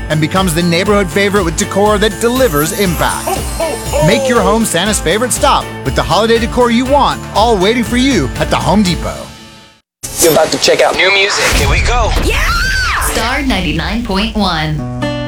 and becomes the neighborhood favorite with decor that delivers impact. Make your home Santa's favorite stop with the holiday decor you want, all waiting for you at the Home Depot. You're about to check out new music. Here we go. Yeah! Star 99.1.